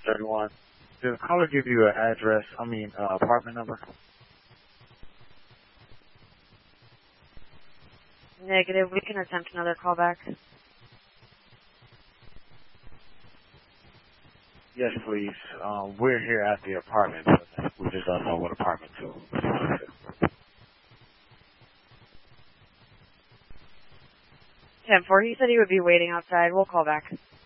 31. Did the caller give you an address, apartment number? Negative. We can attempt another callback. Yes, please. We're here at the apartment, but we just don't know what apartment to. 10-4, he said he would be waiting outside. We'll call back.